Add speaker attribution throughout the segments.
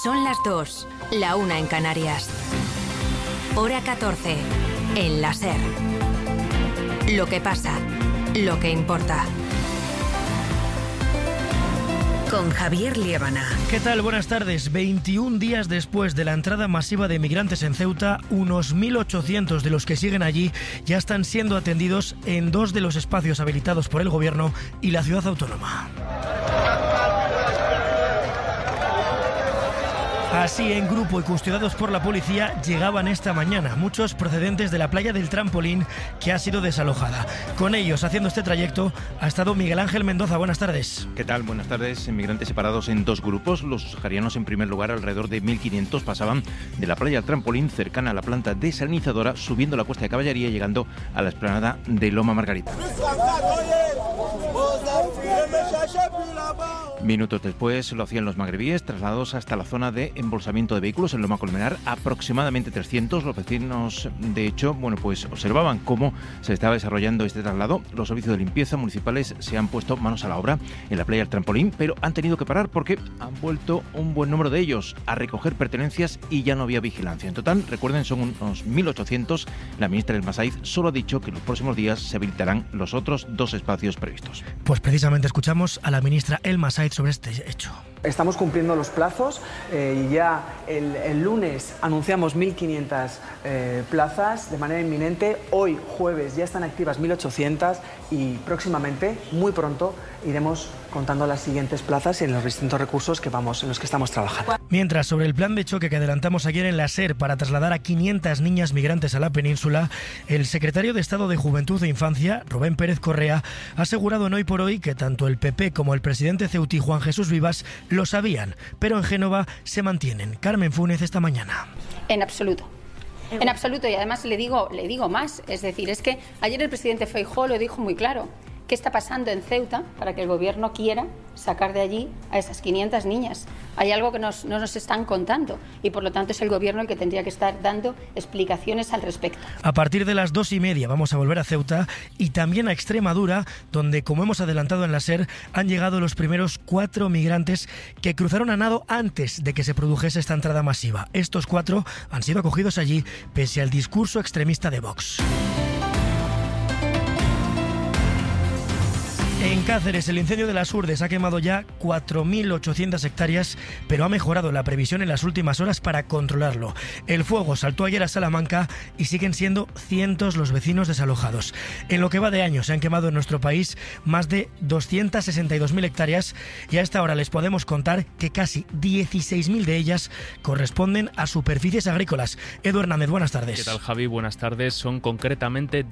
Speaker 1: Son las 2, la 1 en Canarias. Hora 14, en la SER. Lo que pasa, lo que importa. Con Javier Liébana.
Speaker 2: ¿Qué tal? Buenas tardes. 21 días después de la entrada masiva de migrantes en Ceuta, unos 1.800 de los que siguen allí ya están siendo atendidos en 2 de los espacios habilitados por el Gobierno y la ciudad autónoma. Así, en grupo y custodiados por la policía, llegaban esta mañana, muchos procedentes de la playa del Trampolín, que ha sido desalojada. Con ellos, haciendo este trayecto, ha estado Miguel Ángel Mendoza. Buenas tardes.
Speaker 3: ¿Qué tal? Buenas tardes. Migrantes separados en 2 grupos. Los saharianos, en primer lugar, alrededor de 1.500, pasaban de la playa del Trampolín, cercana a la planta desalinizadora, subiendo la cuesta de Caballería, llegando a la explanada de Loma Margarita. Minutos después lo hacían los magrebíes, trasladados hasta la zona de embolsamiento de vehículos en Loma Colmenar, aproximadamente 300. Los vecinos, de hecho, observaban cómo se estaba desarrollando este traslado. Los servicios de limpieza municipales se han puesto manos a la obra en la playa del Trampolín, pero han tenido que parar porque han vuelto un buen número de ellos a recoger pertenencias y ya no había vigilancia. En total, recuerden, son unos 1.800. La ministra Elma Saíz solo ha dicho que en los próximos días se habilitarán los otros 2 espacios previstos.
Speaker 2: Pues precisamente escuchamos a la ministra Elma Saíz sobre este hecho.
Speaker 4: Estamos cumpliendo los plazos y ya el lunes anunciamos 1.500 plazas de manera inminente. Hoy, jueves, ya están activas 1.800 y próximamente, muy pronto, iremos contando las siguientes plazas en los distintos recursos en los que estamos trabajando.
Speaker 2: Mientras, sobre el plan de choque que adelantamos ayer en la SER para trasladar a 500 niñas migrantes a la península, el secretario de Estado de Juventud e Infancia, Rubén Pérez Correa, ha asegurado en Hoy por Hoy que tanto el PP como el presidente ceutí, Juan Jesús Vivas, lo sabían, pero en Génova se mantienen. Carmen Fúnez, esta mañana.
Speaker 5: En absoluto. En absoluto, y además le digo más, es decir, es que ayer el presidente Feijóo lo dijo muy claro. ¿Qué está pasando en Ceuta para que el Gobierno quiera sacar de allí a esas 500 niñas? Hay algo que no nos están contando y, por lo tanto, es el Gobierno el que tendría que estar dando explicaciones al respecto.
Speaker 2: A partir de las 2:30 vamos a volver a Ceuta y también a Extremadura, donde, como hemos adelantado en la SER, han llegado los primeros 4 migrantes que cruzaron a nado antes de que se produjese esta entrada masiva. Estos 4 han sido acogidos allí pese al discurso extremista de Vox. En Cáceres, el incendio de las Urdes ha quemado ya 4.800 hectáreas, pero ha mejorado la previsión en las últimas horas para controlarlo. El fuego saltó ayer a Salamanca y siguen siendo cientos los vecinos desalojados. En lo que va de año se han quemado en nuestro país más de 262.000 hectáreas y a esta hora les podemos contar que casi 16.000 de ellas corresponden a superficies agrícolas. Edu Hernández, buenas tardes.
Speaker 6: ¿Qué tal, Javi? Buenas tardes. Son concretamente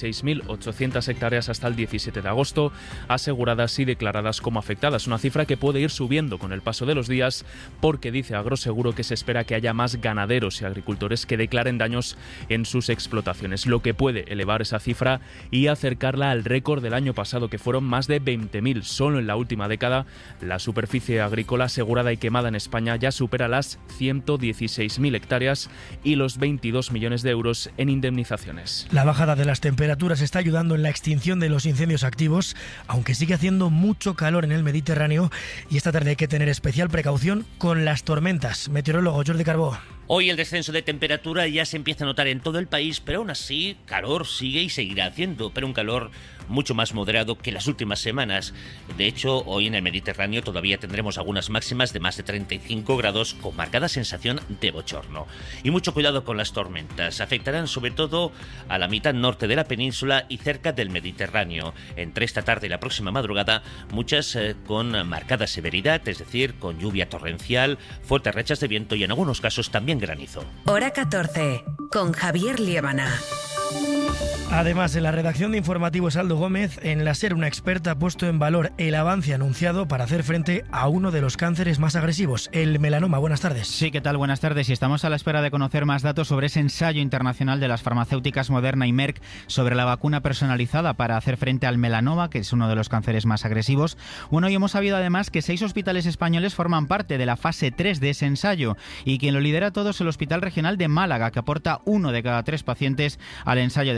Speaker 6: 16.800 hectáreas hasta el 17 de agosto. Aseguradas y declaradas como afectadas, una cifra que puede ir subiendo con el paso de los días porque dice Agroseguro que se espera que haya más ganaderos y agricultores que declaren daños en sus explotaciones, lo que puede elevar esa cifra y acercarla al récord del año pasado, que fueron más de 20.000. Solo en la última década la superficie agrícola asegurada y quemada en España ya supera las 116.000 hectáreas y los 22 millones de euros en indemnizaciones.
Speaker 2: La bajada de las temperaturas está ayudando en la extinción de los incendios activos, aunque sigue haciendo mucho calor en el Mediterráneo y esta tarde hay que tener especial precaución con las tormentas. Meteorólogo Jordi Carbó.
Speaker 7: Hoy el descenso de temperatura ya se empieza a notar en todo el país, pero aún así calor sigue y seguirá haciendo, pero un calor mucho más moderado que las últimas semanas. De hecho, hoy en el Mediterráneo todavía tendremos algunas máximas de más de 35 grados con marcada sensación de bochorno. Y mucho cuidado con las tormentas. Afectarán sobre todo a la mitad norte de la península y cerca del Mediterráneo. Entre esta tarde y la próxima madrugada, muchas con marcada severidad, es decir, con lluvia torrencial, fuertes rachas de viento y en algunos casos también granizo.
Speaker 1: Hora 14, con Javier Liébana.
Speaker 2: Además, en la redacción de Informativos Aldo Gómez, en la SER una experta ha puesto en valor el avance anunciado para hacer frente a uno de los cánceres más agresivos, el melanoma. Buenas tardes.
Speaker 8: Sí, ¿qué tal? Buenas tardes. Y estamos a la espera de conocer más datos sobre ese ensayo internacional de las farmacéuticas Moderna y Merck sobre la vacuna personalizada para hacer frente al melanoma, que es uno de los cánceres más agresivos. Bueno, y hemos sabido además que 6 hospitales españoles forman parte de la fase 3 de ese ensayo y quien lo lidera todo es el Hospital Regional de Málaga, que aporta 1 de cada 3 pacientes al ensayo de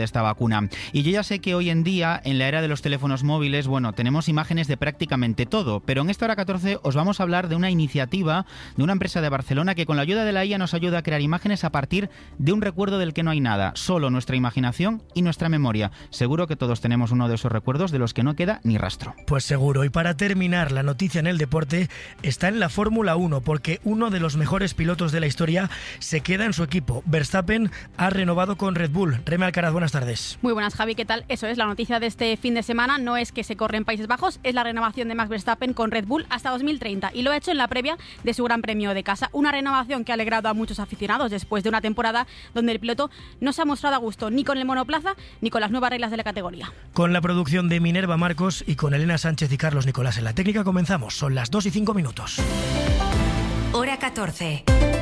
Speaker 8: esta vacuna. Y yo ya sé que hoy en día, en la era de los teléfonos móviles, bueno, tenemos imágenes de prácticamente todo, pero en esta hora 14 os vamos a hablar de una iniciativa de una empresa de Barcelona que con la ayuda de la IA nos ayuda a crear imágenes a partir de un recuerdo del que no hay nada, solo nuestra imaginación y nuestra memoria. Seguro que todos tenemos uno de esos recuerdos de los que no queda ni rastro.
Speaker 2: Pues seguro. Y para terminar, la noticia en el deporte está en la Fórmula 1, porque uno de los mejores pilotos de la historia se queda en su equipo. Verstappen ha renovado con Red Bull. Reme Alcaraz, buenas tardes.
Speaker 9: Muy buenas, Javi, ¿qué tal? Eso es, la noticia de este fin de semana no es que se corre en Países Bajos, es la renovación de Max Verstappen con Red Bull hasta 2030, y lo ha hecho en la previa de su Gran Premio de casa. Una renovación que ha alegrado a muchos aficionados después de una temporada donde el piloto no se ha mostrado a gusto ni con el monoplaza ni con las nuevas reglas de la categoría.
Speaker 2: Con la producción de Minerva Marcos y con Elena Sánchez y Carlos Nicolás en la técnica comenzamos. Son las 2:05.
Speaker 1: Hora 14.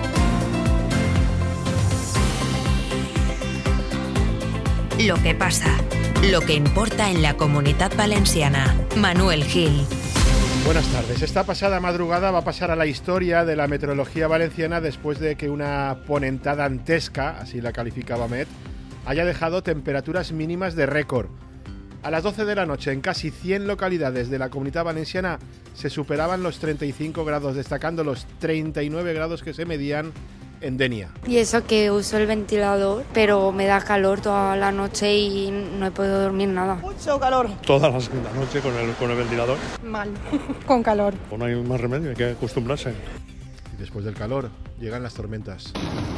Speaker 1: Lo que pasa, lo que importa en la Comunitat Valenciana. Manuel Gil.
Speaker 10: Buenas tardes. Esta pasada madrugada va a pasar a la historia de la meteorología valenciana después de que una ponentada dantesca, así la calificaba Met, haya dejado temperaturas mínimas de récord. A las 12 de la noche, en casi 100 localidades de la Comunitat Valenciana se superaban los 35 grados, destacando los 39 grados que se medían en Denia.
Speaker 11: Y eso que uso el ventilador, pero me da calor toda la noche y no he podido dormir nada.
Speaker 12: Mucho calor.
Speaker 13: Toda la noche con el ventilador.
Speaker 12: Mal, con calor.
Speaker 13: Pues no hay más remedio, hay que acostumbrarse.
Speaker 10: Y después del calor llegan las tormentas.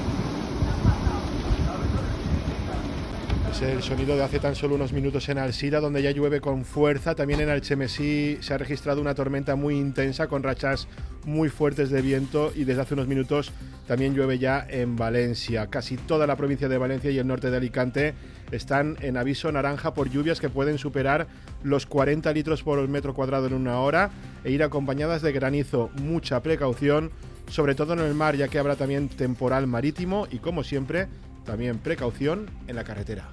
Speaker 10: Es el sonido de hace tan solo unos minutos en Alzira, donde ya llueve con fuerza. También en Alchemesí se ha registrado una tormenta muy intensa con rachas muy fuertes de viento, y desde hace unos minutos también llueve ya en Valencia. Casi toda la provincia de Valencia y el norte de Alicante están en aviso naranja por lluvias que pueden superar los 40 litros por metro cuadrado en una hora e ir acompañadas de granizo. Mucha precaución, sobre todo en el mar, ya que habrá también temporal marítimo y, como siempre, también precaución en la carretera.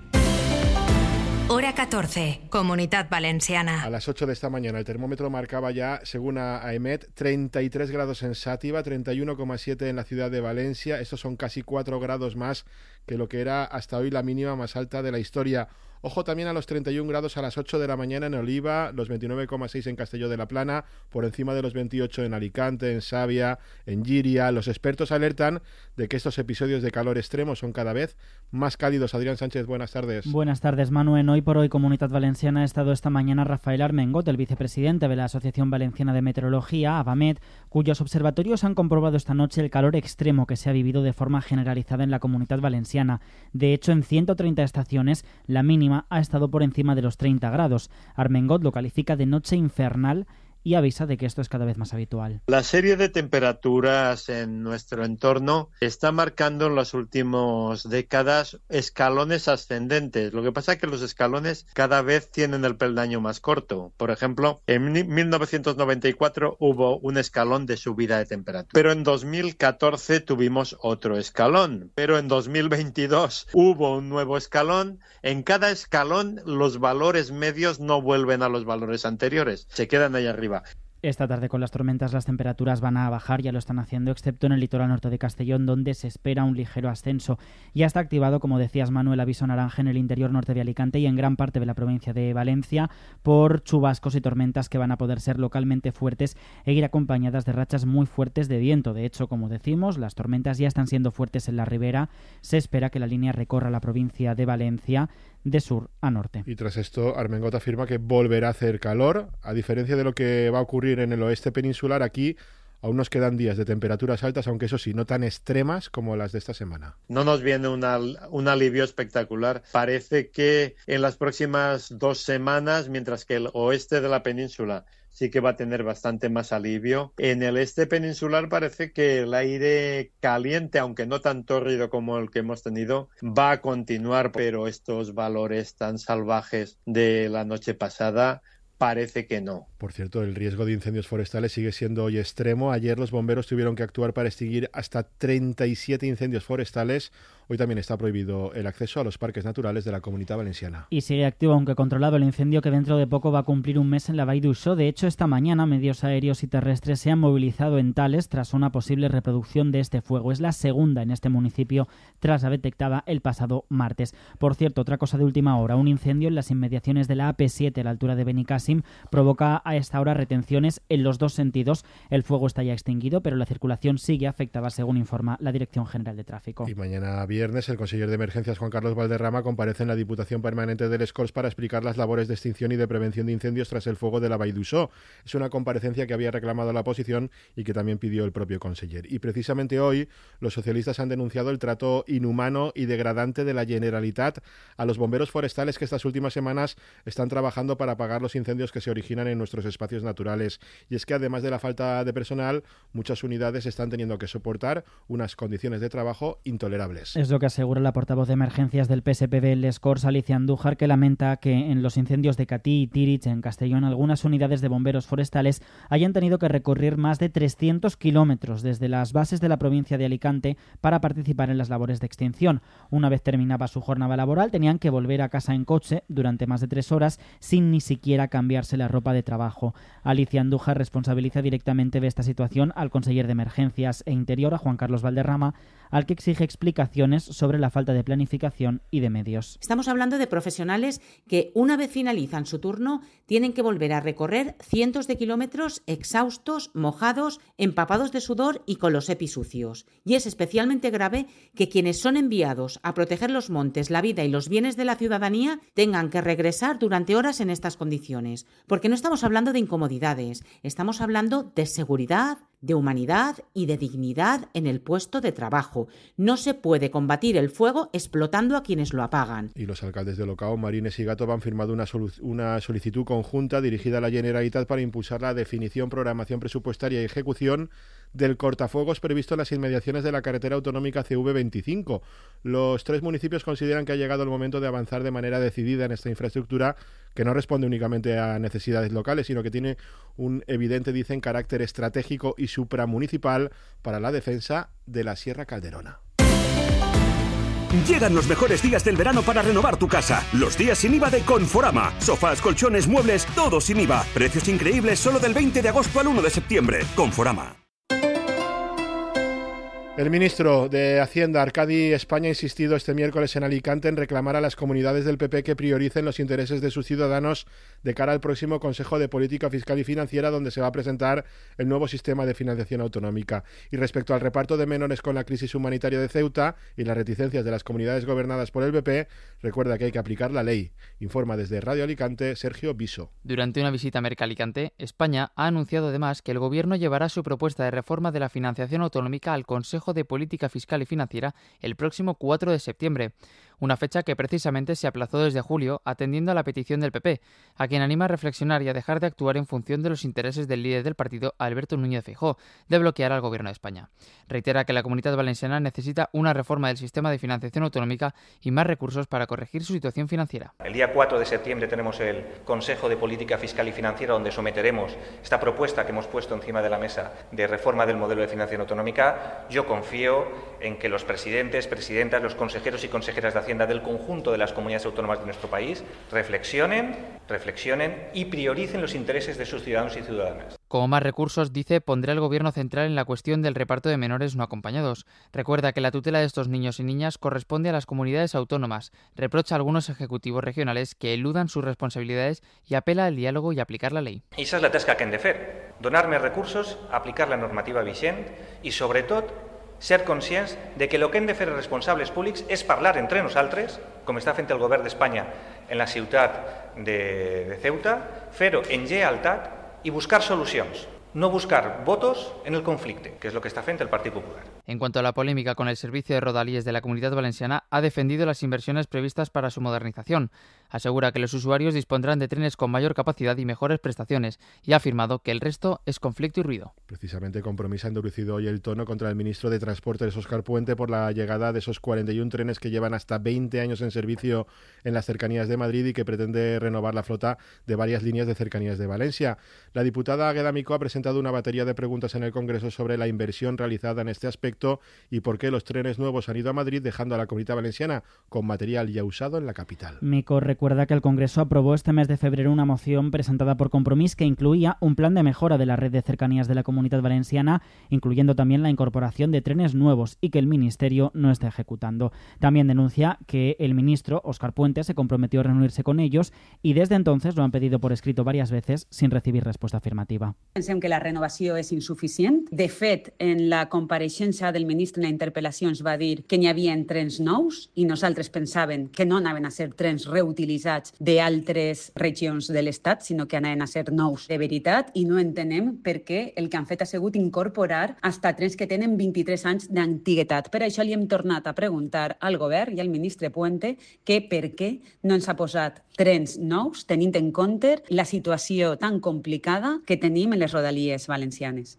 Speaker 1: Hora 14, Comunitat Valenciana.
Speaker 10: A las 8 de esta mañana el termómetro marcaba ya, según AEMET, 33 grados en Xàtiva, 31,7 en la ciudad de Valencia. Estos son casi 4 grados más que lo que era hasta hoy la mínima más alta de la historia. Ojo también a los 31 grados a las 8 de la mañana en Oliva, los 29,6 en Castelló de la Plana, por encima de los 28 en Alicante, en Xàbia, en Llíria. Los expertos alertan de que estos episodios de calor extremo son cada vez más cálidos. Adrián Sánchez, buenas tardes.
Speaker 14: Buenas tardes, Manu. En Hoy por Hoy Comunitat Valenciana ha estado esta mañana Rafael Armengot, el vicepresidente de la Asociación Valenciana de Meteorología, AVAMET, cuyos observatorios han comprobado esta noche el calor extremo que se ha vivido de forma generalizada en la Comunitat Valenciana. De hecho, en 130 estaciones, la mínima ha estado por encima de los 30 grados. Armengot lo califica de noche infernal y avisa de que esto es cada vez más habitual.
Speaker 15: La serie de temperaturas en nuestro entorno está marcando en las últimas décadas escalones ascendentes. Lo que pasa es que los escalones cada vez tienen el peldaño más corto. Por ejemplo, en 1994 hubo un escalón de subida de temperatura. Pero en 2014 tuvimos otro escalón. Pero en 2022 hubo un nuevo escalón. En cada escalón los valores medios no vuelven a los valores anteriores. Se quedan ahí arriba.
Speaker 14: Esta tarde con las tormentas las temperaturas van a bajar, ya lo están haciendo, excepto en el litoral norte de Castellón, donde se espera un ligero ascenso. Ya está activado, como decías, Manuel, aviso naranja en el interior norte de Alicante y en gran parte de la provincia de Valencia por chubascos y tormentas que van a poder ser localmente fuertes e ir acompañadas de rachas muy fuertes de viento. De hecho, como decimos, las tormentas ya están siendo fuertes en la ribera. Se espera que la línea recorra la provincia de Valencia de sur a norte.
Speaker 10: Y tras esto, Armengot afirma que volverá a hacer calor. A diferencia de lo que va a ocurrir en el oeste peninsular, aquí aún nos quedan días de temperaturas altas, aunque eso sí, no tan extremas como las de esta semana.
Speaker 15: No nos viene un alivio espectacular. Parece que en las próximas 2 semanas, mientras que el oeste de la península sí que va a tener bastante más alivio, en el este peninsular parece que el aire caliente, aunque no tan tórrido como el que hemos tenido, va a continuar, pero estos valores tan salvajes de la noche pasada parece que no.
Speaker 10: Por cierto, el riesgo de incendios forestales sigue siendo hoy extremo. Ayer los bomberos tuvieron que actuar para extinguir hasta 37 incendios forestales. Hoy también está prohibido el acceso a los parques naturales de la Comunitat Valenciana.
Speaker 14: Y sigue activo, aunque controlado, el incendio que dentro de poco va a cumplir un mes en la Vall d'Uixó. De hecho, esta mañana medios aéreos y terrestres se han movilizado en Tales tras una posible reproducción de este fuego. Es la segunda en este municipio tras la detectada el pasado martes. Por cierto, otra cosa de última hora, un incendio en las inmediaciones de la AP7 a la altura de Benicàssim provoca a esta hora retenciones en los dos sentidos. El fuego está ya extinguido, pero la circulación sigue afectada, según informa la Dirección General de Tráfico.
Speaker 10: Y mañana viernes el conseller de Emergencias, Juan Carlos Valderrama, comparece en la Diputación Permanente del Escors para explicar las labores de extinción y de prevención de incendios tras el fuego de la Vall d'Uixó. Es una comparecencia que había reclamado la oposición y que también pidió el propio conseller. Y precisamente hoy los socialistas han denunciado el trato inhumano y degradante de la Generalitat a los bomberos forestales que estas últimas semanas están trabajando para apagar los incendios que se originan en nuestros espacios naturales. Y es que además de la falta de personal, muchas unidades están teniendo que soportar unas condiciones de trabajo intolerables.
Speaker 14: Es lo que asegura la portavoz de emergencias del PSPB en Les Corts, Alicia Andújar, que lamenta que en los incendios de Catí y Tírig, en Castellón, algunas unidades de bomberos forestales hayan tenido que recorrer más de 300 kilómetros desde las bases de la provincia de Alicante para participar en las labores de extinción. Una vez terminaba su jornada laboral, tenían que volver a casa en coche durante más de 3 horas sin ni siquiera cambiarse la ropa de trabajo. Alicia Andújar responsabiliza directamente de esta situación al conseller de Emergencias e Interior, a Juan Carlos Valderrama, al que exige explicaciones sobre la falta de planificación y de medios.
Speaker 16: Estamos hablando de profesionales que, una vez finalizan su turno, tienen que volver a recorrer cientos de kilómetros exhaustos, mojados, empapados de sudor y con los EPI sucios. Y es especialmente grave que quienes son enviados a proteger los montes, la vida y los bienes de la ciudadanía tengan que regresar durante horas en estas condiciones. Porque no estamos hablando de incomodidades, estamos hablando de seguridad, de humanidad y de dignidad en el puesto de trabajo. No se puede combatir el fuego explotando a quienes lo apagan.
Speaker 10: Y los alcaldes de Olocau, Marines y Gátova han firmado una solicitud conjunta dirigida a la Generalitat para impulsar la definición, programación presupuestaria y ejecución del cortafuegos previsto en las inmediaciones de la carretera autonómica CV25. Los 3 municipios consideran que ha llegado el momento de avanzar de manera decidida en esta infraestructura que no responde únicamente a necesidades locales, sino que tiene un evidente, dicen, carácter estratégico y supramunicipal para la defensa de la Sierra Calderona.
Speaker 17: Llegan los mejores días del verano para renovar tu casa. Los días sin IVA de Conforama. Sofás, colchones, muebles, todo sin IVA. Precios increíbles solo del 20 de agosto al 1 de septiembre. Conforama.
Speaker 10: El ministro de Hacienda, Arcadi España, ha insistido este miércoles en Alicante en reclamar a las comunidades del PP que prioricen los intereses de sus ciudadanos de cara al próximo Consejo de Política Fiscal y Financiera, donde se va a presentar el nuevo sistema de financiación autonómica. Y respecto al reparto de menores con la crisis humanitaria de Ceuta y las reticencias de las comunidades gobernadas por el PP, recuerda que hay que aplicar la ley. Informa desde Radio Alicante Sergio Viso.
Speaker 18: Durante una visita a Mercalicante, España ha anunciado además que el Gobierno llevará su propuesta de reforma de la financiación autonómica al Consejo de Política Fiscal y Financiera el próximo 4 de septiembre, una fecha que precisamente se aplazó desde julio atendiendo a la petición del PP, a quien anima a reflexionar y a dejar de actuar en función de los intereses del líder del partido, Alberto Núñez Feijóo, de bloquear al Gobierno de España. Reitera que la Comunitat Valenciana necesita una reforma del sistema de financiación autonómica y más recursos para corregir su situación financiera.
Speaker 19: El día 4 de septiembre tenemos el Consejo de Política Fiscal y Financiera, donde someteremos esta propuesta que hemos puesto encima de la mesa de reforma del modelo de financiación autonómica. Yo confío en que los presidentes, presidentas, los consejeros y consejeras de Hacienda del conjunto de las comunidades autónomas de nuestro país reflexionen y prioricen los intereses de sus ciudadanos y ciudadanas.
Speaker 18: Como más recursos, dice, pondrá el Gobierno central en la cuestión del reparto de menores no acompañados. Recuerda que la tutela de estos niños y niñas corresponde a las comunidades autónomas. Reprocha a algunos ejecutivos regionales que eludan sus responsabilidades y apela al diálogo y aplicar la ley.
Speaker 19: Esa es la tasca que hem de fer. Donar més recursos, aplicar la normativa vigent i, sobretot, ser conscients de que el que hem de fer els responsables públics és parlar entre nosaltres, com està fent el govern d'Espanya en la ciutat de Ceuta, fer-ho en lleialtat i buscar solucions, no buscar votos en el conflicte, que es lo que está frente al Partido Popular.
Speaker 18: En cuanto a la polémica con el servicio de rodalíes de la Comunitat Valenciana, ha defendido las inversiones previstas para su modernización. Asegura que los usuarios dispondrán de trenes con mayor capacidad y mejores prestaciones y ha afirmado que el resto es conflicto y ruido.
Speaker 10: Precisamente Compromís ha endurecido hoy el tono contra el ministro de Transportes, Óscar Puente, por la llegada de esos 41 trenes que llevan hasta 20 años en servicio en las cercanías de Madrid y que pretende renovar la flota de varias líneas de cercanías de Valencia. La diputada Agueda Micó ha presentado levantado una batería de preguntas en el Congreso sobre la inversión realizada en este aspecto y por qué los trenes nuevos han ido a Madrid, dejando a la Comunitat Valenciana con material ya usado en la capital.
Speaker 14: Mico recuerda que el Congreso aprobó este mes de febrero una moción presentada por Compromís que incluía un plan de mejora de la red de cercanías de la Comunitat Valenciana, incluyendo también la incorporación de trenes nuevos, y que el Ministerio no está ejecutando. También denuncia que el ministro, Òscar Puente, se comprometió a reunirse con ellos y desde entonces lo han pedido por escrito varias veces sin recibir respuesta afirmativa.
Speaker 20: Pensem que la renovació és insuficient. De fet, en la compareixença del ministre en la interpel·lació ens va dir que n'hi havia trens nous i nosaltres pensàvem que no anaven a ser trens reutilitzats d'altres regions de l'Estat, sinó que anaven a ser nous de veritat, i no entenem per què el que han fet ha sigut incorporar hasta trens que tenen 23 anys d'antiguitat. Per això li hem tornat a preguntar al govern i al ministre Puente que per què no ens ha posat trens nous, tenint en compte la situació tan complicada que tenim en les rodalies valencianes.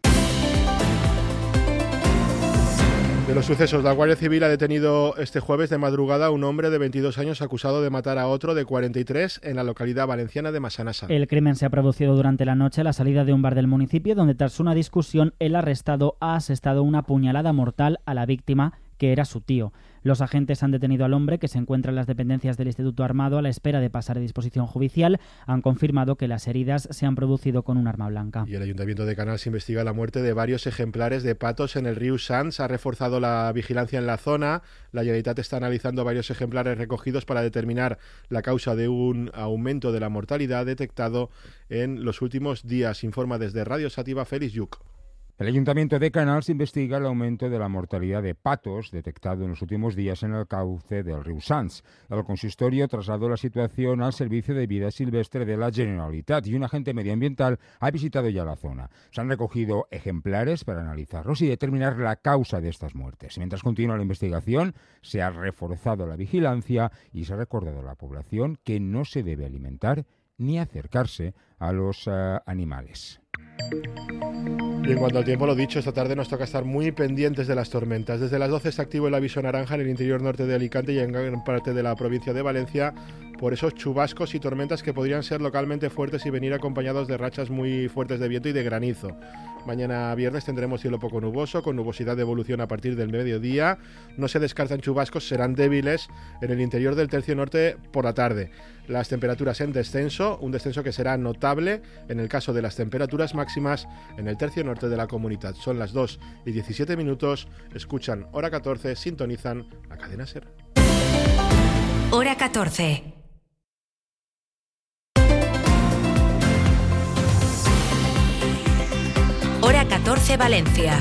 Speaker 10: De los sucesos, la Guardia Civil ha detenido este jueves de madrugada a un hombre de 22 años acusado de matar a otro de 43 en la localidad valenciana de Massanassa.
Speaker 14: El crimen se ha producido durante la noche a la salida de un bar del municipio, donde tras una discusión el arrestado ha asestado una puñalada mortal a la víctima, que era su tío. Los agentes han detenido al hombre, que se encuentra en las dependencias del Instituto Armado a la espera de pasar a disposición judicial. Han confirmado que las heridas se han producido con un arma blanca.
Speaker 10: Y el Ayuntamiento de Canals investiga la muerte de varios ejemplares de patos en el río Sants. Ha reforzado la vigilancia en la zona. La Generalitat está analizando varios ejemplares recogidos para determinar la causa de un aumento de la mortalidad detectado en los últimos días, informa desde Radio Sativa Félix Lluc.
Speaker 21: El Ayuntamiento de Canals investiga el aumento de la mortalidad de patos detectado en los últimos días en el cauce del río Sants. El consistorio trasladó la situación al Servicio de Vida Silvestre de la Generalitat y un agente medioambiental ha visitado ya la zona. Se han recogido ejemplares para analizarlos y determinar la causa de estas muertes. Mientras continúa la investigación, se ha reforzado la vigilancia y se ha recordado a la población que no se debe alimentar ni acercarse a los animales.
Speaker 10: Y en cuanto al tiempo, lo dicho, esta tarde nos toca estar muy pendientes de las tormentas. Desde las 12 está activo el aviso naranja en el interior norte de Alicante y en gran parte de la provincia de Valencia por esos chubascos y tormentas que podrían ser localmente fuertes y venir acompañados de rachas muy fuertes de viento y de granizo. Mañana viernes tendremos cielo poco nuboso, con nubosidad de evolución a partir del mediodía. No se descartan chubascos, serán débiles en el interior del tercio norte por la tarde. Las temperaturas en descenso, un descenso que será notable en el caso de las temperaturas máximas en el tercio norte de la comunidad. Son las 2:17, escuchan Hora 14, sintonizan la cadena SER.
Speaker 1: Hora 14. Hora 14 Valencia.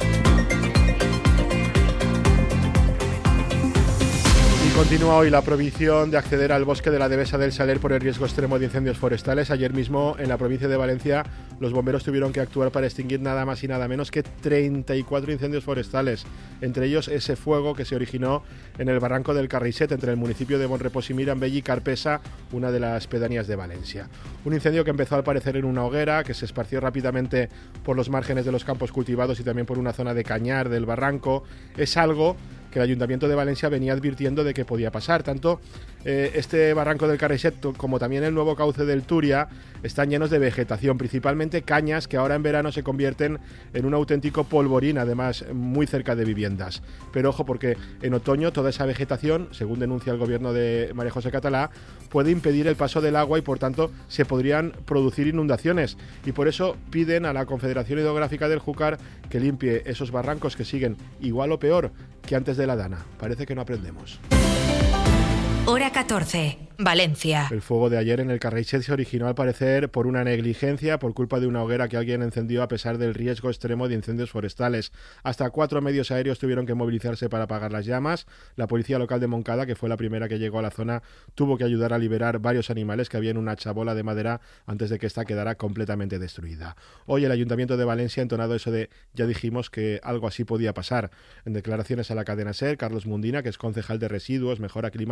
Speaker 10: Continúa hoy la prohibición de acceder al bosque de la Devesa del Saler por el riesgo extremo de incendios forestales. Ayer mismo en la provincia de Valencia los bomberos tuvieron que actuar para extinguir nada más y nada menos que 34 incendios forestales, entre ellos ese fuego que se originó en el barranco del Carrixet entre el municipio de Bonrepòs y Mirambell y Carpesa, una de las pedanías de Valencia. Un incendio que empezó al parecer en una hoguera, que se esparció rápidamente por los márgenes de los campos cultivados y también por una zona de cañar del barranco. Es algo que el Ayuntamiento de Valencia venía advirtiendo de que podía pasar. Tanto este barranco del Carrixet como también el nuevo cauce del Túria están llenos de vegetación, principalmente cañas que ahora en verano se convierten en un auténtico polvorín, además muy cerca de viviendas. Pero ojo, porque en otoño toda esa vegetación, según denuncia el gobierno de María José Catalá, puede impedir el paso del agua y por tanto se podrían producir inundaciones. Y por eso piden a la Confederación Hidrográfica del Júcar que limpie esos barrancos que siguen igual o peor que antes de la Dana. Parece que no aprendemos.
Speaker 1: Hora 14, Valencia.
Speaker 10: El fuego de ayer en el Carrixet se originó al parecer por una negligencia, por culpa de una hoguera que alguien encendió a pesar del riesgo extremo de incendios forestales. Hasta 4 medios aéreos tuvieron que movilizarse para apagar las llamas. La policía local de Moncada, que fue la primera que llegó a la zona, tuvo que ayudar a liberar varios animales que había en una chabola de madera antes de que esta quedara completamente destruida. Hoy el Ayuntamiento de Valencia ha entonado eso de ya dijimos que algo así podía pasar. En declaraciones a la cadena SER, Carlos Mundina, que es concejal de Residuos, Mejora Climática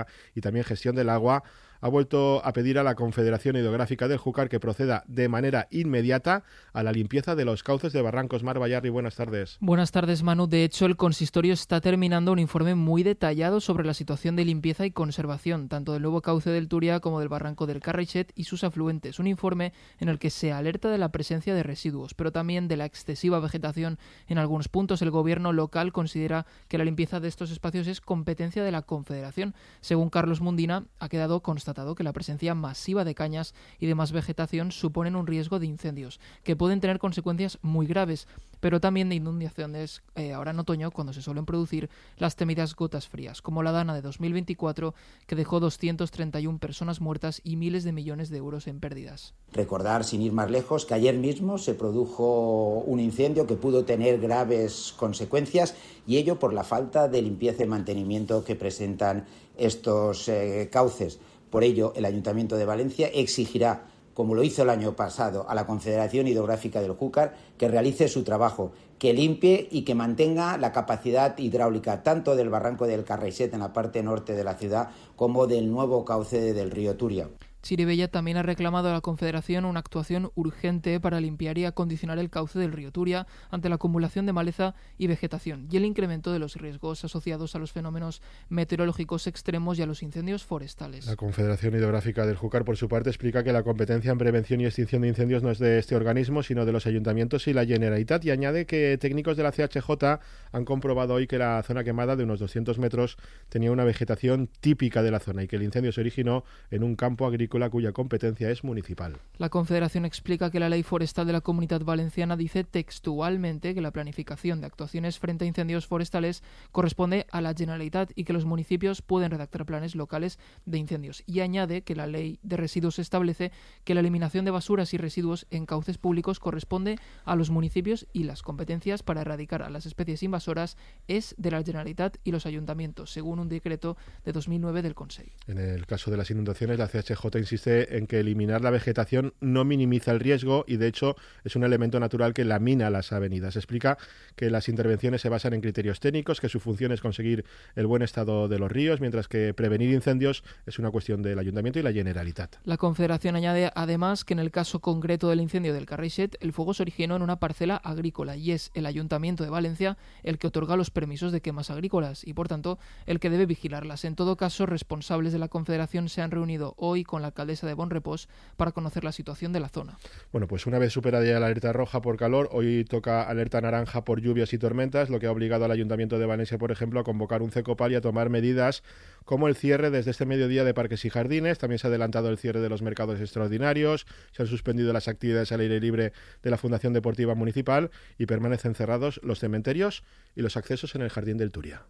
Speaker 10: y también Gestión del Agua, ha vuelto a pedir a la Confederación Hidrográfica del Júcar que proceda de manera inmediata a la limpieza de los cauces de barrancos. Mar Bayarri, buenas tardes.
Speaker 3: Buenas tardes, Manu. De hecho, el consistorio está terminando un informe muy detallado sobre la situación de limpieza y conservación, tanto del nuevo cauce del Turia como del barranco del Carraixet y sus afluentes. Un informe en el que se alerta de la presencia de residuos, pero también de la excesiva vegetación en algunos puntos. El gobierno local considera que la limpieza de estos espacios es competencia de la Confederación. Según Carlos Mundina, ha quedado constatado que la presencia masiva de cañas y demás vegetación suponen un riesgo de incendios, que pueden tener consecuencias muy graves, pero también de inundaciones ahora en otoño, cuando se suelen producir las temidas gotas frías, como la Dana de 2024, que dejó 231 personas muertas y miles de millones de euros en pérdidas.
Speaker 22: Recordar, sin ir más lejos, que ayer mismo se produjo un incendio que pudo tener graves consecuencias, y ello por la falta de limpieza y mantenimiento que presentan estos cauces. Por ello, el Ayuntamiento de Valencia exigirá, como lo hizo el año pasado, a la Confederación Hidrográfica del Júcar que realice su trabajo, que limpie y que mantenga la capacidad hidráulica tanto del barranco del Carraixet en la parte norte de la ciudad como del nuevo cauce del río Turia.
Speaker 3: Chirivella también ha reclamado a la Confederación una actuación urgente para limpiar y acondicionar el cauce del río Turia ante la acumulación de maleza y vegetación y el incremento de los riesgos asociados a los fenómenos meteorológicos extremos y a los incendios forestales.
Speaker 10: La Confederación Hidrográfica del Júcar, por su parte, explica que la competencia en prevención y extinción de incendios no es de este organismo, sino de los ayuntamientos y la Generalitat, y añade que técnicos de la CHJ han comprobado hoy que la zona quemada de unos 200 metros tenía una vegetación típica de la zona y que el incendio se originó en un campo agrícola cuya competencia es municipal.
Speaker 3: La Confederación explica que la Ley Forestal de la Comunidad Valenciana dice textualmente que la planificación de actuaciones frente a incendios forestales corresponde a la Generalitat y que los municipios pueden redactar planes locales de incendios. Y añade que la Ley de Residuos establece que la eliminación de basuras y residuos en cauces públicos corresponde a los municipios y las competencias para erradicar a las especies invasoras es de la Generalitat y los ayuntamientos, según un decreto de 2009 del Consell.
Speaker 10: En el caso de las inundaciones, la CHJ insiste en que eliminar la vegetación no minimiza el riesgo y, de hecho, es un elemento natural que lamina las avenidas. Explica que las intervenciones se basan en criterios técnicos, que su función es conseguir el buen estado de los ríos, mientras que prevenir incendios es una cuestión del Ayuntamiento y la Generalitat.
Speaker 3: La Confederación añade además que en el caso concreto del incendio del Carraixet, el fuego se originó en una parcela agrícola y es el Ayuntamiento de Valencia el que otorga los permisos de quemas agrícolas y, por tanto, el que debe vigilarlas. En todo caso, responsables de la Confederación se han reunido hoy con la alcaldesa de Bonrepós para conocer la situación de la zona.
Speaker 10: Bueno, pues una vez superada ya la alerta roja por calor, hoy toca alerta naranja por lluvias y tormentas, lo que ha obligado al Ayuntamiento de Valencia, por ejemplo, a convocar un CECOPAL y a tomar medidas como el cierre desde este mediodía de parques y jardines. También se ha adelantado el cierre de los mercados extraordinarios, se han suspendido las actividades al aire libre de la Fundación Deportiva Municipal y permanecen cerrados los cementerios y los accesos en el Jardín del Turia.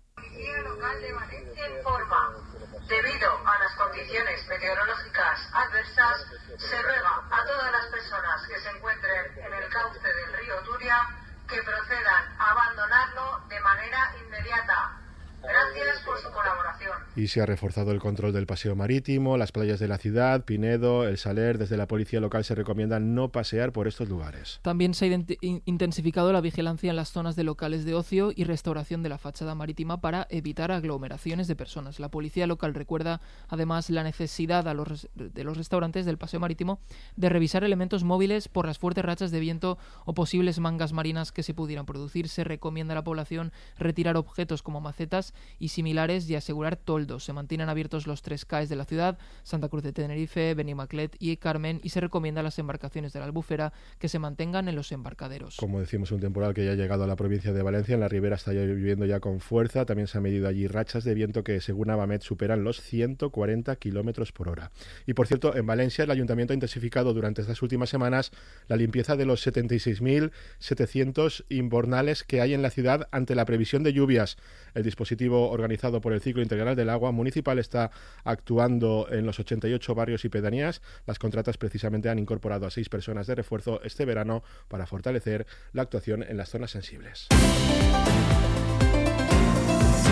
Speaker 23: Debido a las condiciones meteorológicas adversas, se ruega a todas las personas que se encuentren en el cauce del río Turia que procedan a abandonarlo de manera inmediata. Gracias por su colaboración.
Speaker 10: Y se ha reforzado el control del paseo marítimo, las playas de la ciudad, Pinedo, El Saler. Desde la policía local se recomienda no pasear por estos lugares.
Speaker 3: También se ha intensificado la vigilancia en las zonas de locales de ocio y restauración de la fachada marítima para evitar aglomeraciones de personas. La policía local recuerda además la necesidad de los restaurantes del paseo marítimo de revisar elementos móviles por las fuertes rachas de viento o posibles mangas marinas que se pudieran producir. Se recomienda a la población retirar objetos como macetas y similares y asegurar toldos. Se mantienen abiertos los 3 CAEs de la ciudad, Santa Cruz de Tenerife, Benimaclet y Carmen, y se recomienda a las embarcaciones de la Albufera que se mantengan en los embarcaderos.
Speaker 10: Como decimos, un temporal que ya ha llegado a la provincia de Valencia. En la ribera está lloviendo ya con fuerza. También se han medido allí rachas de viento que, según Avamet, superan los 140 kilómetros por hora. Y, por cierto, en Valencia el Ayuntamiento ha intensificado durante estas últimas semanas la limpieza de los 76.700 invernales que hay en la ciudad ante la previsión de lluvias. El dispositivo organizado por el Ciclo Integral del Agua Municipal está actuando en los 88 barrios y pedanías. Las contratas precisamente han incorporado a 6 personas de refuerzo este verano para fortalecer la actuación en las zonas sensibles.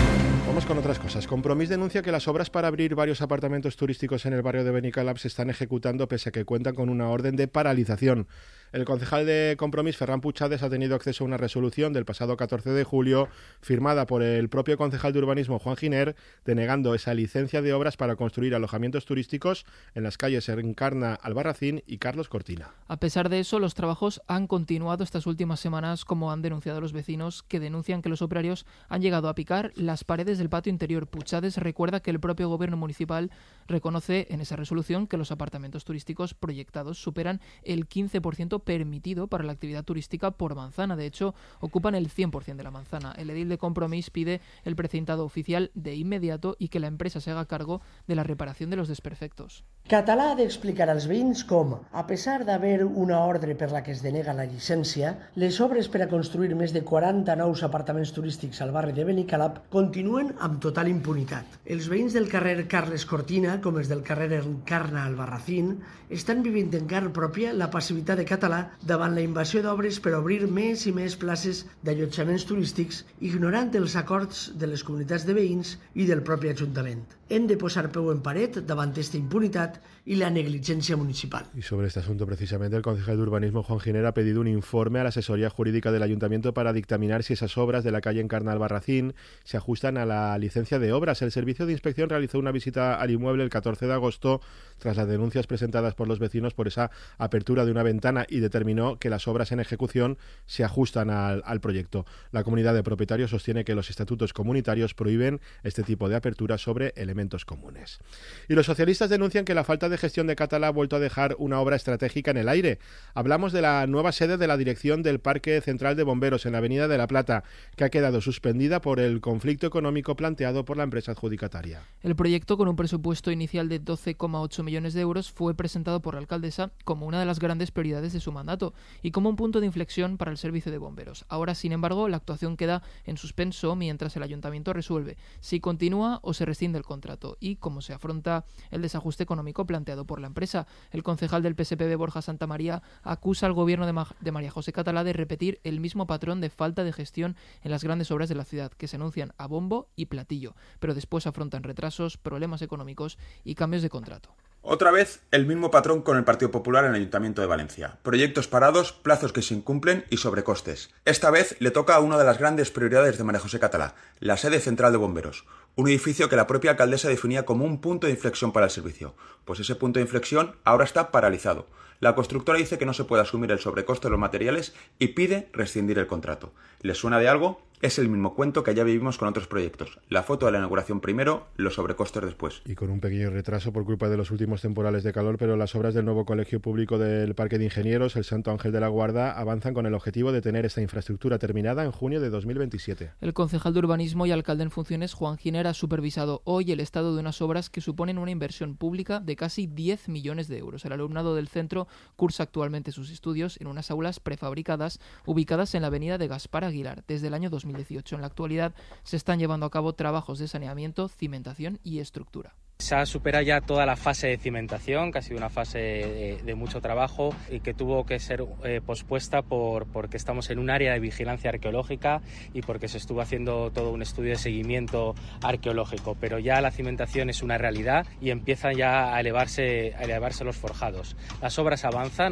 Speaker 10: Vamos con otras cosas. Compromís denuncia que las obras para abrir varios apartamentos turísticos en el barrio de Benicalap se están ejecutando pese a que cuentan con una orden de paralización. El concejal de Compromís, Ferran Puchades, ha tenido acceso a una resolución del pasado 14 de julio firmada por el propio concejal de urbanismo, Juan Giner, denegando esa licencia de obras para construir alojamientos turísticos en las calles Encarna, Albarracín y Carlos Cortina.
Speaker 3: A pesar de eso, los trabajos han continuado estas últimas semanas, como han denunciado los vecinos, que denuncian que los operarios han llegado a picar las paredes del patio interior. Puchades recuerda que el propio gobierno municipal reconoce en esa resolución que los apartamentos turísticos proyectados superan el 15% permitido para la actividad turística por manzana. De hecho, ocupan el 100% de la manzana. El edil de Compromís pide el precintado oficial de inmediato y que la empresa se haga cargo de la reparación de los desperfectos.
Speaker 4: Català ha d'explicar als veïns com, a pesar d'haver una ordre per la que es denega la llicència, les obres per a construir més de 40 nous apartaments turístics al barri de Benicalap continuen amb total impunitat. Els veïns del carrer Carles Cortina, com els del carrer Encarna Albarracín, estan vivint en carn pròpia la passivitat de Català davant la invasió d'obres per obrir més i més places d'allotjaments turístics, ignorant els acords de les comunitats de veïns i del propi Ajuntament. Hem de posar peu en paret davant esta impunitat y la negligencia municipal.
Speaker 10: Y sobre este asunto, precisamente, el concejal de urbanismo, Juan Giner, ha pedido un informe a la asesoría jurídica del ayuntamiento para dictaminar si esas obras de la calle Encarna Albarracín se ajustan a la licencia de obras. El servicio de inspección realizó una visita al inmueble el 14 de agosto tras las denuncias presentadas por los vecinos por esa apertura de una ventana y determinó que las obras en ejecución se ajustan al proyecto. La comunidad de propietarios sostiene que los estatutos comunitarios prohíben este tipo de aperturas sobre elementos comunes. Y los socialistas denuncian que la falta de gestión de Català ha vuelto a dejar una obra estratégica en el aire. Hablamos de la nueva sede de la dirección del Parque Central de Bomberos en la Avenida de la Plata, que ha quedado suspendida por el conflicto económico planteado por la empresa adjudicataria.
Speaker 3: El proyecto, con un presupuesto inicial de 12,8 millones de euros, fue presentado por la alcaldesa como una de las grandes prioridades de su mandato y como un punto de inflexión para el servicio de bomberos. Ahora, sin embargo, la actuación queda en suspenso mientras el ayuntamiento resuelve si continúa o se rescinde el contrato y cómo se afronta el desajuste económico planteado por la empresa. El concejal del PSPB, Borja Santamaría, acusa al gobierno de María José Català de repetir el mismo patrón de falta de gestión en las grandes obras de la ciudad, que se anuncian a bombo y platillo, pero después afrontan retrasos, problemas económicos y cambios de contrato.
Speaker 5: Otra vez, el mismo patrón con el Partido Popular en el Ayuntamiento de Valencia. Proyectos parados, plazos que se incumplen y sobrecostes. Esta vez le toca a una de las grandes prioridades de María José Català, la sede central de bomberos. Un edificio que la propia alcaldesa definía como un punto de inflexión para el servicio. Pues ese punto de inflexión ahora está paralizado. La constructora dice que no se puede asumir el sobrecoste de los materiales y pide rescindir el contrato. ¿Les suena de algo? Es el mismo cuento que ya vivimos con otros proyectos. La foto de la inauguración primero, los sobrecostes después.
Speaker 10: Y con un pequeño retraso por culpa de los últimos temporales de calor, pero las obras del nuevo colegio público del Parque de Ingenieros, el Santo Ángel de la Guarda, avanzan con el objetivo de tener esta infraestructura terminada en junio de 2027.
Speaker 3: El concejal de urbanismo y alcalde en funciones, Juan Giner, ha supervisado hoy el estado de unas obras que suponen una inversión pública de casi 10 millones de euros. El alumnado del centro cursa actualmente sus estudios en unas aulas prefabricadas ubicadas en la avenida de Gaspar Aguilar desde el año 2018. En la actualidad se están llevando a cabo trabajos de saneamiento, cimentación y estructura.
Speaker 6: Se ha superado ya toda la fase de cimentación, que ha sido una fase de mucho trabajo y que tuvo que ser pospuesta porque estamos en un área de vigilancia arqueológica y porque se estuvo haciendo todo un estudio de seguimiento arqueológico. Pero ya la cimentación es una realidad y empiezan ya a elevarse los forjados. Las obras avanzan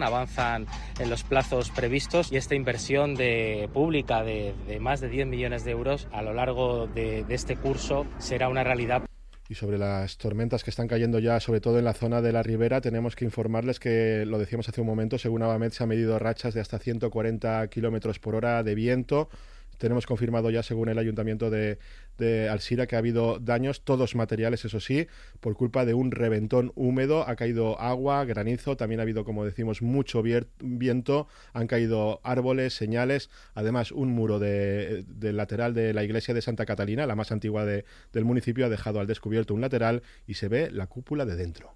Speaker 6: en los plazos previstos y esta inversión pública de más de 10 millones de euros a lo largo de este curso será una realidad.
Speaker 10: Y sobre las tormentas que están cayendo ya, sobre todo en la zona de la Ribera, tenemos que informarles que, lo decíamos hace un momento, según Avamed se han medido rachas de hasta 140 kilómetros por hora de viento. Tenemos confirmado ya, según el Ayuntamiento de Alzira, que ha habido daños, todos materiales, eso sí, por culpa de un reventón húmedo. Ha caído agua, granizo, también ha habido, como decimos, mucho viento, han caído árboles, señales, además un muro del lateral de la iglesia de Santa Catalina, la más antigua del municipio, ha dejado al descubierto un lateral y se ve la cúpula de dentro.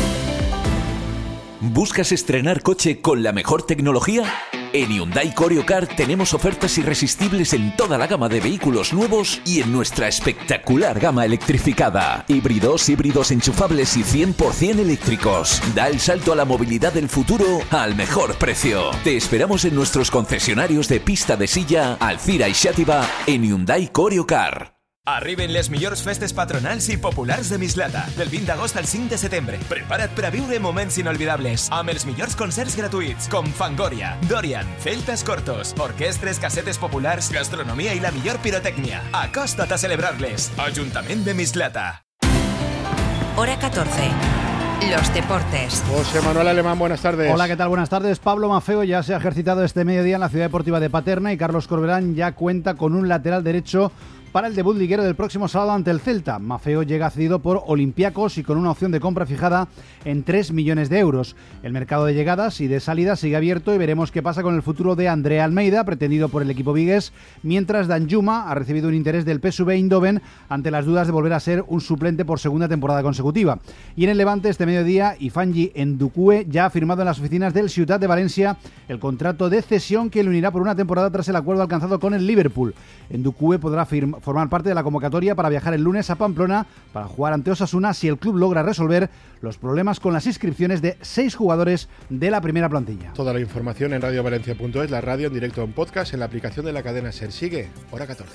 Speaker 24: ¿Buscas estrenar coche con la mejor tecnología? En Hyundai Corio Car tenemos ofertas irresistibles en toda la gama de vehículos nuevos y en nuestra espectacular gama electrificada. Híbridos enchufables y 100% eléctricos. Da el salto a la movilidad del futuro al mejor precio. Te esperamos en nuestros concesionarios de pista de silla, Alzira y Xàtiva en Hyundai Corio Car.
Speaker 2: Arriben les millors festes patronals i populars de Mislata. Del 20 d'agost al 5 de setembre. Prepara't per a viure moments inolvidables amb els millors concerts gratuïts com Fangoria, Dorian, Celtas Cortos, orquestres, casetes populars, gastronomia i la millor pirotècnia. Acosta't a celebrar-les. Ajuntament de Mislata.
Speaker 1: Hora 14. Los deportes.
Speaker 10: José Manuel Alemán, buenas tardes.
Speaker 7: Hola, ¿qué tal? Buenas tardes. Pablo Maffeo ya se ha ejercitado este mediodía en la Ciudad Deportiva de Paterna y Carlos Corberán ya cuenta con un lateral derecho para el debut liguero del próximo sábado ante el Celta. Maffeo llega cedido por Olympiacos y con una opción de compra fijada en 3 millones de euros. El mercado de llegadas y de salidas sigue abierto y veremos qué pasa con el futuro de André Almeida, pretendido por el equipo vigués, mientras Danjuma ha recibido un interés del PSV Eindhoven ante las dudas de volver a ser un suplente por segunda temporada consecutiva. Y en el Levante este mediodía, Ifanji Ndukwe ya ha firmado en las oficinas del Ciutat de Valencia el contrato de cesión que le unirá por una temporada tras el acuerdo alcanzado con el Liverpool. Ndukwe podrá formar parte de la convocatoria para viajar el lunes a Pamplona para jugar ante Osasuna si el club logra resolver los problemas con las inscripciones de 6 jugadores de la primera plantilla.
Speaker 10: Toda la información en radiovalencia.es, la radio en directo en podcast, en la aplicación de la cadena SER. Sigue, hora 14.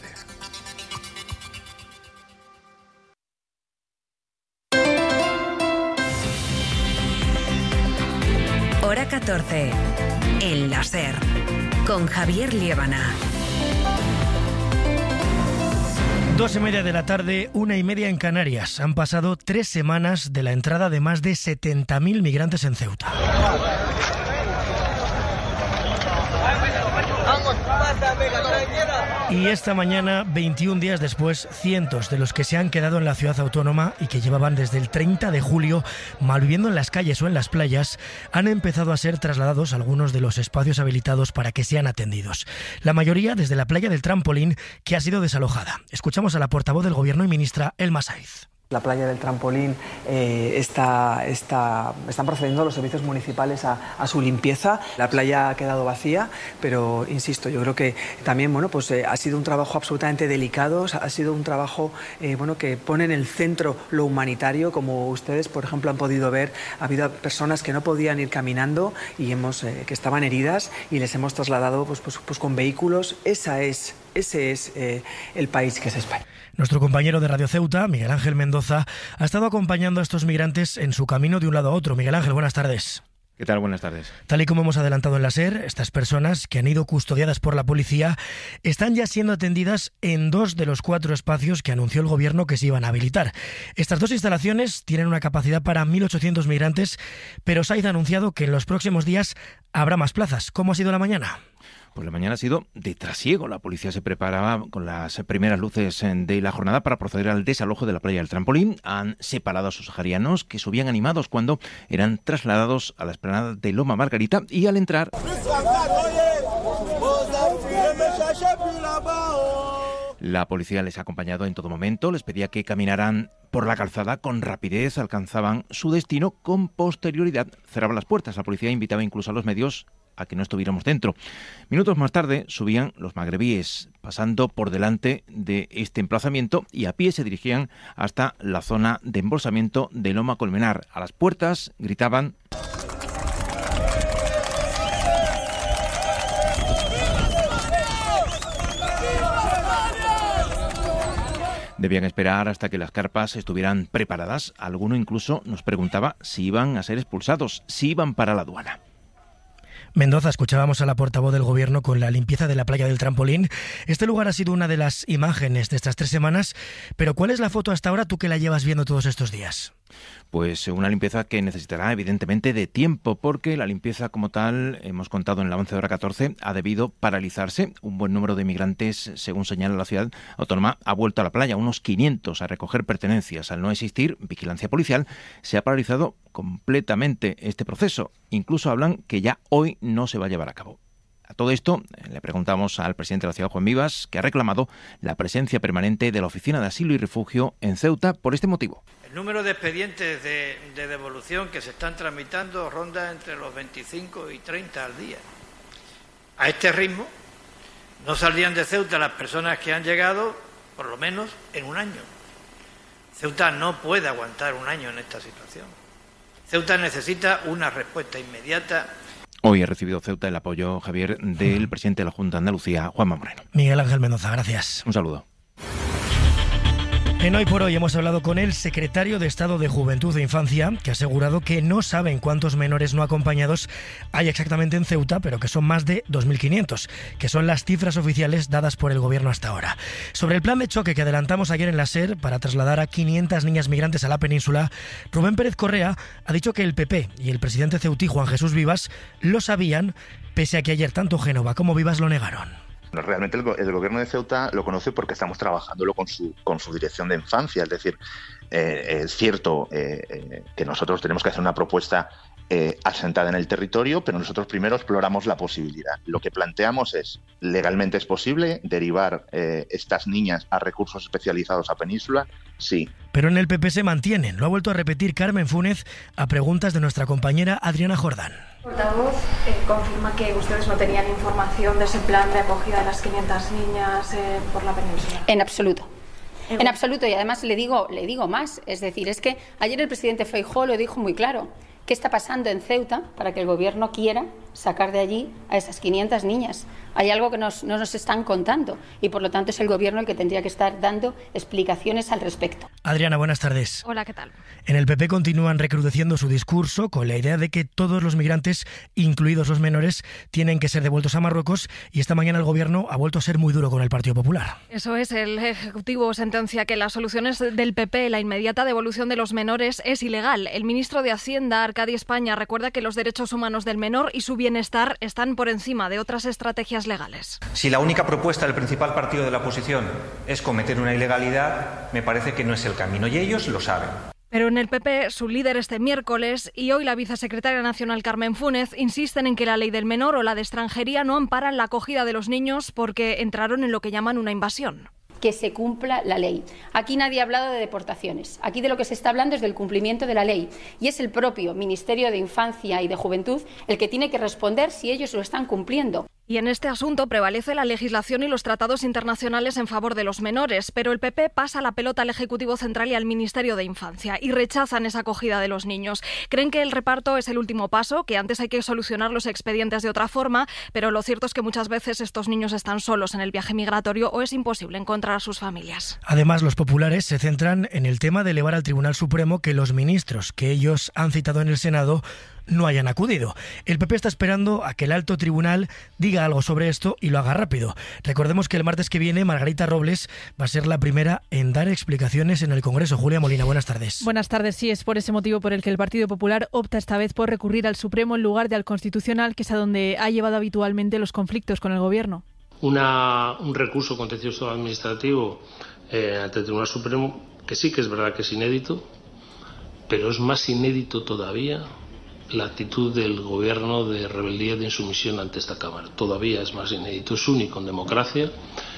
Speaker 1: Hora 14. En la SER. Con Javier Liébana.
Speaker 8: 2:30 de la tarde, 1:30 en Canarias. Han pasado 3 semanas de la entrada de más de 70.000 migrantes en Ceuta. Y esta mañana, 21 días después, cientos de los que se han quedado en la ciudad autónoma y que llevaban desde el 30 de julio malviviendo en las calles o en las playas, han empezado a ser trasladados a algunos de los espacios habilitados para que sean atendidos. La mayoría desde la playa del Trampolín, que ha sido desalojada. Escuchamos a la portavoz del Gobierno y ministra Elma Saiz.
Speaker 9: La playa del Trampolín están procediendo los servicios municipales a su limpieza. La playa ha quedado vacía, pero insisto, yo creo que también ha sido un trabajo absolutamente delicado, ha sido un trabajo que pone en el centro lo humanitario. Como ustedes, por ejemplo, han podido ver, ha habido personas que no podían ir caminando y que estaban heridas y les hemos trasladado con vehículos. Ese es el país que es España.
Speaker 8: Nuestro compañero de Radio Ceuta, Miguel Ángel Mendoza, ha estado acompañando a estos migrantes en su camino de un lado a otro. Miguel Ángel, buenas tardes.
Speaker 25: ¿Qué tal? Buenas tardes.
Speaker 8: Tal y como hemos adelantado en la SER, estas personas que han ido custodiadas por la policía están ya siendo atendidas en 2 de los 4 espacios que anunció el Gobierno que se iban a habilitar. Estas 2 instalaciones tienen una capacidad para 1.800 migrantes, pero Saiz ha anunciado que en los próximos días habrá más plazas. ¿Cómo ha sido la mañana?
Speaker 25: Pues la mañana ha sido de trasiego. La policía se preparaba con las primeras luces de la jornada para proceder al desalojo de la playa del Trampolín. Han separado a sus saharianos que subían animados cuando eran trasladados a la explanada de Loma Margarita y al entrar... La policía les ha acompañado en todo momento, les pedía que caminaran por la calzada con rapidez, alcanzaban su destino con posterioridad. Cerraban las puertas, la policía invitaba incluso a los medios a que no estuviéramos dentro. Minutos más tarde subían los magrebíes, pasando por delante de este emplazamiento y a pie se dirigían hasta la zona de embolsamiento de Loma Colmenar. A las puertas gritaban... Debían esperar hasta que las carpas estuvieran preparadas. Alguno incluso nos preguntaba si iban a ser expulsados, si iban para la aduana.
Speaker 8: Mendoza, escuchábamos a la portavoz del Gobierno con la limpieza de la playa del Trampolín. Este lugar ha sido una de las imágenes de estas 3 semanas, pero ¿cuál es la foto hasta ahora, tú que la llevas viendo todos estos días?
Speaker 25: Pues una limpieza que necesitará evidentemente de tiempo, porque la limpieza como tal, hemos contado en la 11 hora 14, ha debido paralizarse. Un buen número de migrantes, según señala la ciudad autónoma, ha vuelto a la playa, unos 500 a recoger pertenencias. Al no existir vigilancia policial, se ha paralizado completamente este proceso. Incluso hablan que ya hoy no se va a llevar a cabo. A todo esto le preguntamos al presidente de la ciudad, Juan Vivas, que ha reclamado la presencia permanente de la Oficina de Asilo y Refugio en Ceuta por este motivo.
Speaker 26: El número de expedientes de devolución que se están tramitando ronda entre los 25 y 30 al día. A este ritmo no saldrían de Ceuta las personas que han llegado, por lo menos, en un año. Ceuta no puede aguantar un año en esta situación. Ceuta necesita una respuesta inmediata.
Speaker 25: Hoy ha recibido Ceuta el apoyo, Javier, del presidente de la Junta de Andalucía, Juanma Moreno.
Speaker 8: Miguel Ángel Mendoza, gracias.
Speaker 25: Un saludo.
Speaker 8: En Hoy por Hoy hemos hablado con el secretario de Estado de Juventud e Infancia, que ha asegurado que no saben cuántos menores no acompañados hay exactamente en Ceuta, pero que son más de 2.500, que son las cifras oficiales dadas por el gobierno hasta ahora. Sobre el plan de choque que adelantamos ayer en la SER para trasladar a 500 niñas migrantes a la península, Rubén Pérez Correa ha dicho que el PP y el presidente ceutí Juan Jesús Vivas lo sabían, pese a que ayer tanto Génova como Vivas lo negaron.
Speaker 11: Realmente el gobierno de Ceuta lo conoce porque estamos trabajándolo con su dirección de infancia. Es decir, es cierto que nosotros tenemos que hacer una propuesta asentada en el territorio, pero nosotros primero exploramos la posibilidad. Lo que planteamos es, legalmente es posible derivar estas niñas a recursos especializados a Península, sí.
Speaker 8: Pero en el PP se mantienen. Lo ha vuelto a repetir Carmen Fúnez a preguntas de nuestra compañera Adriana Jordán.
Speaker 12: El portavoz confirma que ustedes no tenían información de ese plan de acogida de las 500 niñas por la península.
Speaker 13: En absoluto. En absoluto, y además le digo más, es decir, es que ayer el presidente Feijóo lo dijo muy claro. ¿Qué está pasando en Ceuta para que el gobierno quiera sacar de allí a esas 500 niñas? Hay algo que no nos están contando y por lo tanto es el gobierno el que tendría que estar dando explicaciones al respecto.
Speaker 8: Adriana, buenas tardes.
Speaker 12: Hola, ¿qué tal?
Speaker 8: En el PP continúan recrudeciendo su discurso con la idea de que todos los migrantes, incluidos los menores, tienen que ser devueltos a Marruecos, y esta mañana el gobierno ha vuelto a ser muy duro con el Partido Popular.
Speaker 12: Eso es, el Ejecutivo sentencia que las soluciones del PP, la inmediata devolución de los menores, es ilegal. El ministro de Hacienda, Arcadi España, recuerda que los derechos humanos del menor y su bienestar están por encima de otras estrategias legales.
Speaker 19: Si la única propuesta del principal partido de la oposición es cometer una ilegalidad, me parece que no es el camino, y ellos lo saben.
Speaker 12: Pero en el PP, su líder este miércoles y hoy la vicesecretaria nacional Carmen Fúnez insisten en que la ley del menor o la de extranjería no amparan la acogida de los niños porque entraron en lo que llaman una invasión.
Speaker 13: Que se cumpla la ley. Aquí nadie ha hablado de deportaciones. Aquí de lo que se está hablando es del cumplimiento de la ley. Y es el propio Ministerio de Infancia y de Juventud el que tiene que responder si ellos lo están cumpliendo.
Speaker 12: Y en este asunto prevalece la legislación y los tratados internacionales en favor de los menores, pero el PP pasa la pelota al Ejecutivo Central y al Ministerio de Infancia y rechazan esa acogida de los niños. Creen que el reparto es el último paso, que antes hay que solucionar los expedientes de otra forma, pero lo cierto es que muchas veces estos niños están solos en el viaje migratorio o es imposible encontrar a sus familias.
Speaker 8: Además, los populares se centran en el tema de elevar al Tribunal Supremo que los ministros que ellos han citado en el Senado no hayan acudido. El PP está esperando a que el alto tribunal diga algo sobre esto y lo haga rápido. Recordemos que el martes que viene Margarita Robles va a ser la primera en dar explicaciones en el Congreso. Julia Molina, buenas tardes.
Speaker 15: Buenas tardes. Sí, es por ese motivo por el que el Partido Popular opta esta vez por recurrir al Supremo en lugar de al Constitucional, que es a donde ha llevado habitualmente los conflictos con el Gobierno.
Speaker 16: Un recurso contencioso administrativo ante el Tribunal Supremo, que sí que es verdad que es inédito, pero es más inédito todavía la actitud del Gobierno de rebeldía, de insumisión ante esta Cámara. Todavía es más inédito, es único en democracia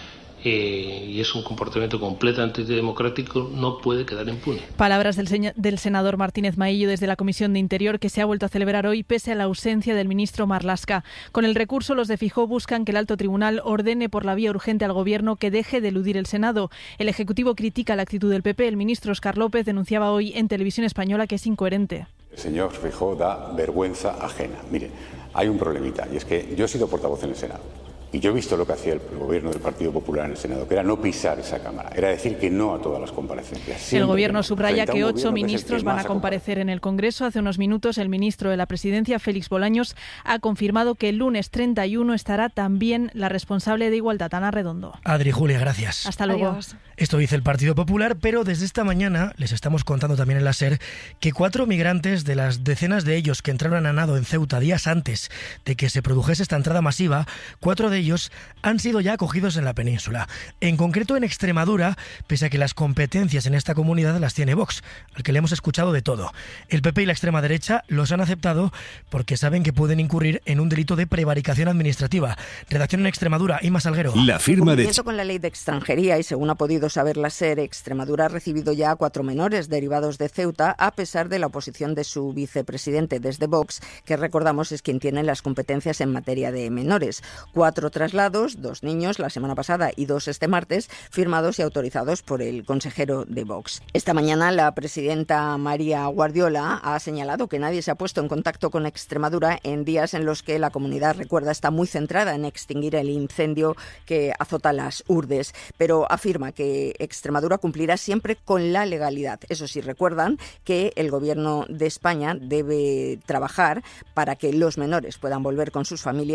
Speaker 16: y es un comportamiento completamente antidemocrático, no puede quedar impune.
Speaker 15: Palabras del senador Martínez Maillo desde la Comisión de Interior, que se ha vuelto a celebrar hoy pese a la ausencia del ministro Marlaska. Con el recurso, los de Feijóo buscan que el alto tribunal ordene por la vía urgente al Gobierno que deje de eludir el Senado. El Ejecutivo critica la actitud del PP. El ministro Óscar López denunciaba hoy en Televisión Española que es incoherente.
Speaker 17: El señor Feijóo da vergüenza ajena. Mire, hay un problemita, y es que yo he sido portavoz en el Senado. Y yo he visto lo que hacía el gobierno del Partido Popular en el Senado, que era no pisar esa Cámara, era decir que no a todas las comparecencias.
Speaker 15: El Gobierno subraya que 8 ministros van a comparecer en el Congreso. Hace unos minutos el ministro de la Presidencia, Félix Bolaños, ha confirmado que el lunes 31 estará también la responsable de Igualdad, Ana Redondo.
Speaker 8: Adri, Julia, gracias.
Speaker 15: Hasta luego.
Speaker 12: Adiós.
Speaker 8: Esto dice el Partido Popular, pero desde esta mañana les estamos contando también en la SER que 4 migrantes de las decenas de ellos que entraron a nado en Ceuta días antes de que se produjese esta entrada masiva, 4 de ellos han sido ya acogidos en la península. En concreto en Extremadura, pese a que las competencias en esta comunidad las tiene Vox, al que le hemos escuchado de todo. El PP y la extrema derecha los han aceptado porque saben que pueden incurrir en un delito de prevaricación administrativa. Redacción en Extremadura, Inma Salguero.
Speaker 27: La firma de... con la ley de extranjería y según ha podido saber la SER, Extremadura ha recibido ya a 4 menores derivados de Ceuta a pesar de la oposición de su vicepresidente desde Vox, que recordamos es quien tiene las competencias en materia de menores. 4 traslados, 2 niños la semana pasada y 2 este martes, firmados y autorizados por el consejero de Vox. Esta mañana la presidenta María Guardiola ha señalado que nadie se ha puesto en contacto con Extremadura en días en los que la comunidad, recuerda, está muy centrada en extinguir el incendio que azota las Urdes, pero afirma que que Extremadura cumplirá siempre con la legalidad. Eso sí, recuerdan que el Gobierno de España debe trabajar para que los menores puedan volver con sus familias